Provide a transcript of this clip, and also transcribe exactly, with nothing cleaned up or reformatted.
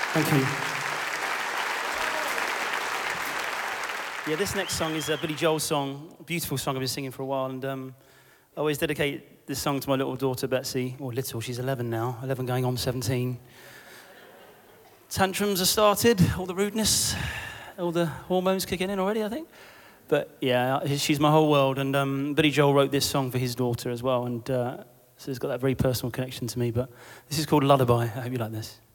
Thank you. Yeah, this next song is a Billy Joel song, a beautiful song I've been singing for a while, and um, I always dedicate this song to my little daughter, Betsy, or little, she's eleven now, eleven going on seventeen. Tantrums have started, all the rudeness, all the hormones kicking in already, I think. But yeah, she's my whole world, and um, Billy Joel wrote this song for his daughter as well, and uh, so it's got that very personal connection to me, but this is called Lullaby. I hope you like this.